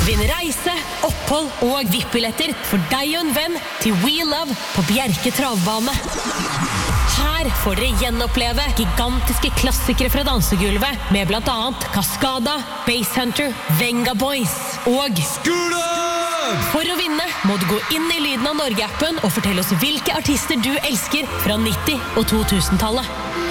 Vinn reise, opphold og VIP-billetter for deg og en venn til We Love på Bjerke travbane. Her får dere gjenoppleve gigantiske klassikere fra dansegulvet med blant annet Cascada, Basshunter, Venga Boys og For å vinne må du gå inn i Lyden av Norge-appen og fortelle oss hvilke artister du elsker fra 90- og 2000-tallet.